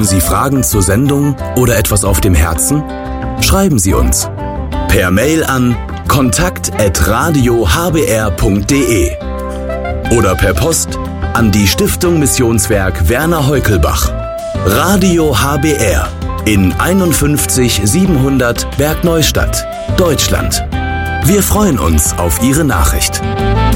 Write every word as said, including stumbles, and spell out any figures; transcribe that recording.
Haben Sie Fragen zur Sendung oder etwas auf dem Herzen? Schreiben Sie uns per Mail an kontakt at radio h b r punkt d e oder per Post an die Stiftung Missionswerk Werner Heukelbach. Radio H B R in einundfünfzig siebenhundert Bergneustadt, Deutschland. Wir freuen uns auf Ihre Nachricht.